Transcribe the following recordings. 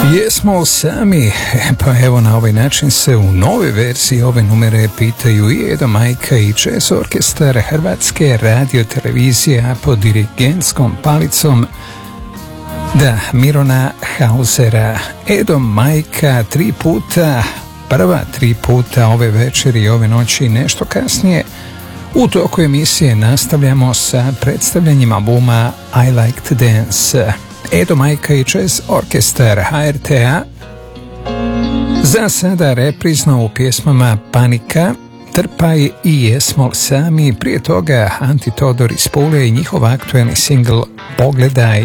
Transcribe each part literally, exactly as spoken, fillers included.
Jesmo sami, pa evo na ovaj način se u nove verziji ove numere pitaju i Edo Majka i Jazz Orkestar Hrvatske radiotelevizije, a pod dirigentskom palicom da Mirona Hausera. Edo Majka tri puta, prva tri puta ove večeri i ove noći, nešto kasnije u toku emisije nastavljamo sa predstavljanjem albuma I Like to Dance. Edo Majka i Jazz Orkestar H R T A, za sada reprizno u pjesmama Panika, Trpaj i Jesmo sami, prije toga Anti Todor iz Pule i njihov aktuelni singl Pogledaj.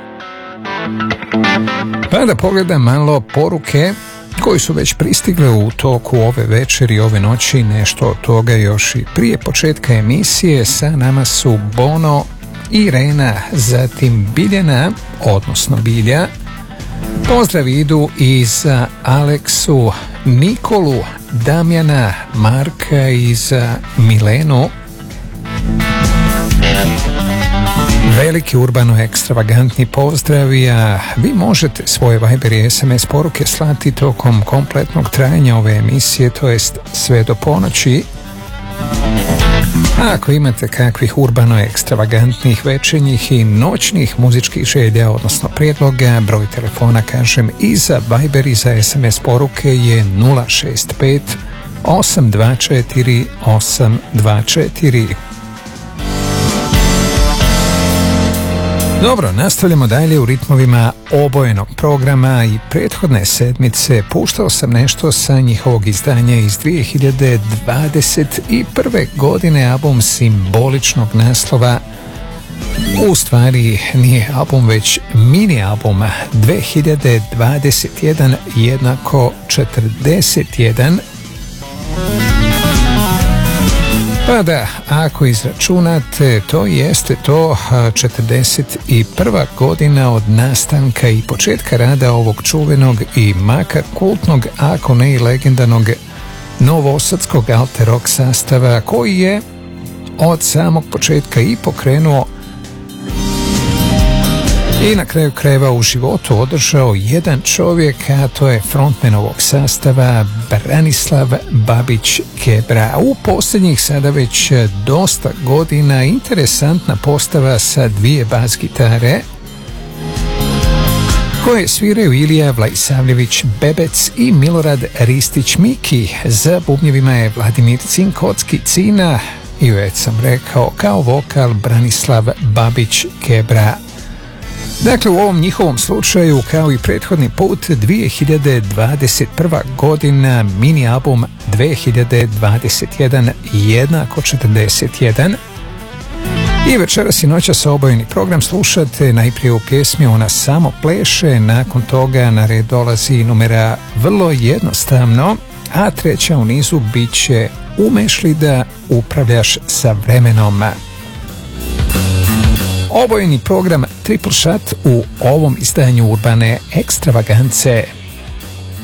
Pa da pogledam malo poruke koji su već pristigle u toku ove večeri i ove noći, nešto od toga još i prije početka emisije. Sa nama su Bono, Irena, zatim Biljana, odnosno Bilja. Pozdrav idu i za Aleksu, Nikolu, Damjana, Marka i za Milenu. Veliki urbano ekstravagantni pozdravi, a vi možete svoje Viber i S M S poruke slati tokom kompletnog trajanja ove emisije, to jest sve do ponoći. A ako imate kakvih urbano ekstravagantnih večernjih i noćnih muzičkih želja, odnosno prijedloga, broj telefona, kažem, i za Viber i za S M S poruke je nula šest pet osam dva četiri osam dva četiri. Dobro, nastavljamo dalje u ritmovima obojenog programa i prethodne sedmice puštao sam nešto sa njihovog izdanja iz dvije hiljade dvadeset prve. godine, album simboličnog naslova. U stvari nije album, već mini album dvije hiljade dvadeset jedan jednako četrdeset jedan. Pa da, ako izračunate, to jeste to četrdeset prva. godina od nastanka i početka rada ovog čuvenog i makar kultnog, ako ne i legendarnog novosadskog alter rock sastava, koji je od samog početka i pokrenuo i na kraju krajeva u životu održao jedan čovjek, a to je frontman ovog sastava, Branislav Babić Kebra. U posljednjih sada već dosta godina interesantna postava sa dvije bas gitare koje sviraju Ilija Vlajsavljević Bebec i Milorad Ristić Miki. Za bubnjevima je Vladimir Cinkocki Cina i već sam rekao kao vokal Branislav Babić Kebra. Dakle, u ovom njihovom slučaju, kao i prethodni put, dvije hiljade dvadeset prva. godina, mini album dvije hiljade dvadeset jedan jednako četrdeset jedan. I večeras i noćas obojeni program slušate najprije u pjesmi Ona samo pleše, nakon toga na red dolazi numera Vrlo jednostavno, a treća u nizu bit će Umeš li da upravljaš sa vremenom. Obojeni program Triple Shot u ovom izdanju urbane ekstravagance.